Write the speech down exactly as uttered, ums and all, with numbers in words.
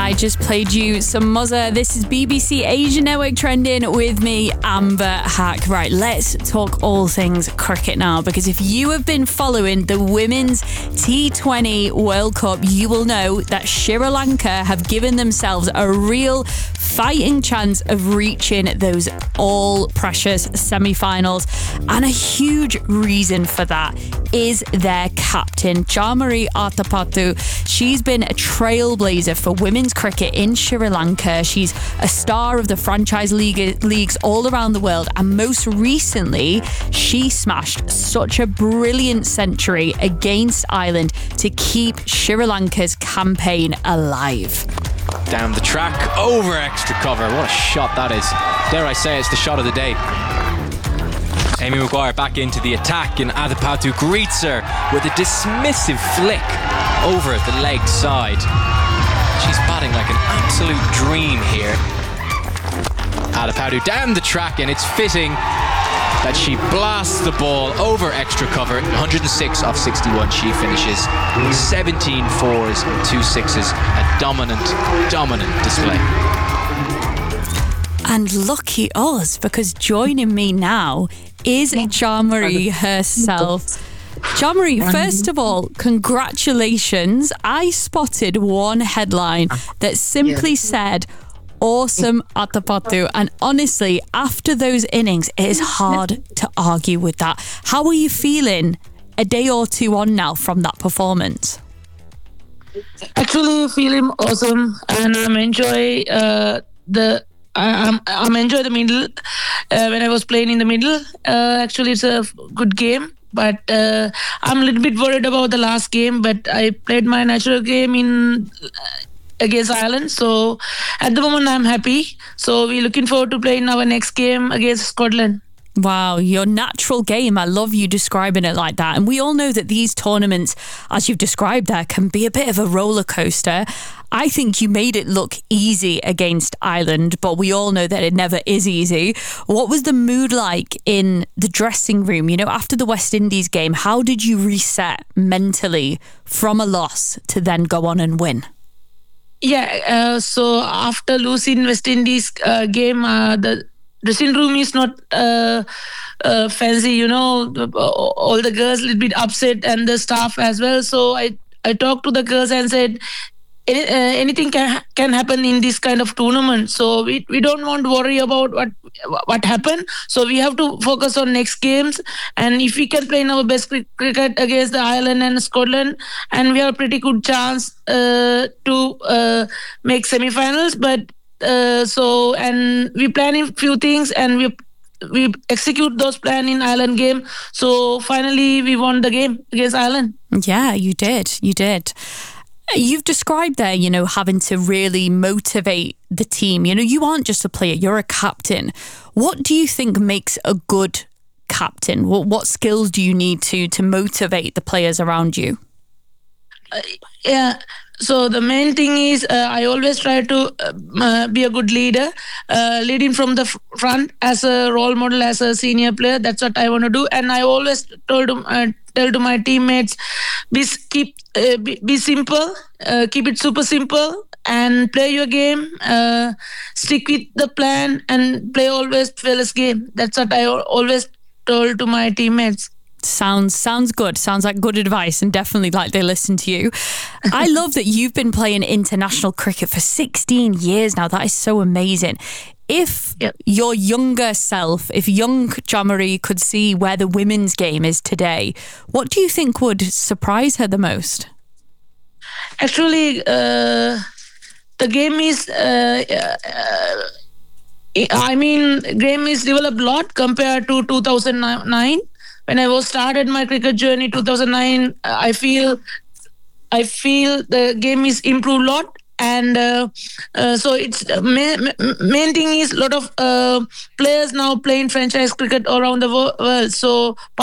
I just played you some Muzza. This is B B C Asia Network Trending with me, Amber Hack. Right, let's talk all things cricket now, because if you have been following the Women's T twenty World Cup, you will know that Sri Lanka have given themselves a real fighting chance of reaching those all-precious semi-finals. And a huge reason for that is their captain, Chamari Atapattu. She's been a trailblazer for women's cricket in Sri Lanka. She's a star of the franchise league, leagues all around the world. And most recently, she smashed such a brilliant century against Ireland to keep Sri Lanka's campaign alive. Down the track, over extra cover. What a shot that is. Dare I say, it's the shot of the day. Amy Maguire back into the attack, and Atapattu greets her with a dismissive flick over the leg side. She's batting like an absolute dream here. Atapattu down the track, and it's fitting that she blasts the ball over extra cover. one hundred six off sixty-one she finishes. seventeen fours, two sixes. A dominant, dominant display. And lucky us, because joining me now is Chamari herself. Chamari, first of all, congratulations. I spotted one headline that simply said, "Awesome Atapattu," and honestly, after those innings, it is hard to argue with that. How are you feeling a day or two on now from that performance? Actually, feeling awesome, and I'm enjoy uh, the. I, I'm I'm enjoy the middle. Uh, when I was playing in the middle, uh, actually, it's a good game. But uh, I'm a little bit worried about the last game. But I played my natural game in. Uh, against Ireland. So at the moment I'm happy. So we're looking forward to playing our next game against Scotland. Wow, your natural game. I love you describing it like that. And we all know that these tournaments, as you've described there, can be a bit of a roller coaster. I think you made it look easy against Ireland, but we all know that it never is easy. What was the mood like in the dressing room? You know, after the West Indies game, how did you reset mentally from a loss to then go on and win? Yeah, uh, so after losing West Indies uh, game, uh, the dressing room is not uh, uh, fancy, you know, all the girls a little bit upset and the staff as well. So I, I talked to the girls and said, Any, uh, anything can can happen in this kind of tournament. So we, we don't want to worry about what what happened. So we have to focus on next games. And if we can play in our best cricket against the Ireland and Scotland, and we have a pretty good chance uh, to uh, make semi-finals. But uh, so and we planning few things, and we we execute those plan in Ireland game. So finally we won the game against Ireland. Yeah, you did. You did. You've described there, you know, having to really motivate the team. You know, you aren't just a player, you're a captain. What do you think makes a good captain? What, what skills do you need to to motivate the players around you? Uh, yeah. So the main thing is uh, I always try to uh, be a good leader, uh, leading from the front as a role model, as a senior player. That's what I want to do. And I always told uh, tell to my teammates, be keep uh, be, be simple, uh, keep it super simple, and play your game. Uh, stick with the plan and play always fearless game. That's what I always told to my teammates. Sounds sounds good. Sounds like good advice, and definitely like they listen to you. I love that you've been playing international cricket for sixteen years now. That is so amazing. If yep. your younger self, if young Chamari could see where the women's game is today, what do you think would surprise her the most? Actually, uh, the game is... Uh, uh, I mean, game is developed a lot compared to two thousand nine. When I was started my cricket journey, two thousand nine, I feel, I feel the game is improved a lot, and uh, uh, so it's main, main thing is a lot of uh, players now playing franchise cricket around the world. So